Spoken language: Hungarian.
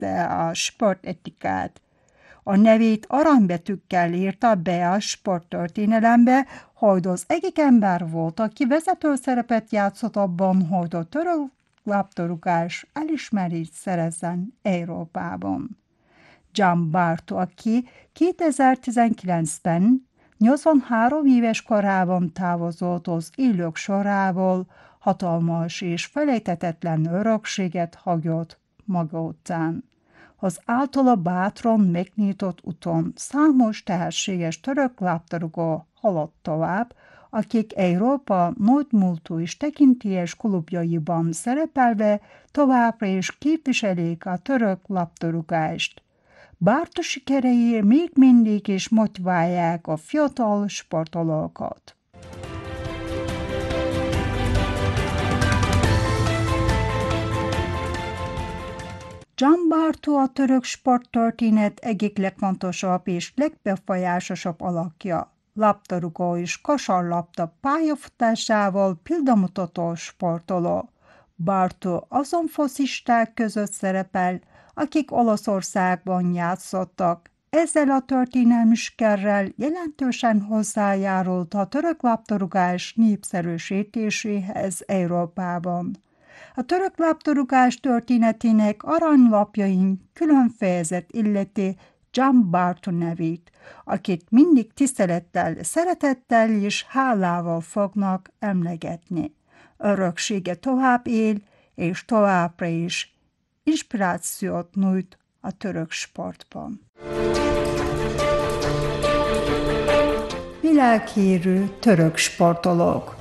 szerezte a sportetikát. A nevét aranybetűkkel írta be a sporttörténelembe, hogy az egyik ember volt, aki vezető szerepet játszott abban, hogy a török labdarúgás elismerést szerezzen Európában. Gian Bartu, aki 2019-ben 83 éves korában távozott az élők sorából, hatalmas és felejthetetlen örökséget hagyott maga után. Az általa bátran megnyitott úton számos tehetséges török labdarúgó haladt tovább, akik Európa nagymúltú és tekintélyes klubjaiban szerepelve továbbra is képviselik a török labdarúgást. Bartu sikerei még mindig is motiválják a fiatal sportolókat. Gian Bartu a török sporttörténet egyik legfontosabb és legbefolyásosabb alakja. Labdarúgó és kosárlabda pályafutásával példamutató sportoló. Bartu azon focisták között szerepel, akik Olaszországban játszottak. Ezzel a történelmi sikerrel jelentősen hozzájárult a török labdarúgás népszerűsítéséhez Európában. A török labdarúgás történetének aranylapjain külön fejezet illeti Gian Bartu nevét, akit mindig tisztelettel, szeretettel és hálával fognak emlegetni. Öröksége tovább él, és továbbra is inspirációt nyújt a török sportban. Világhírű török sportolók.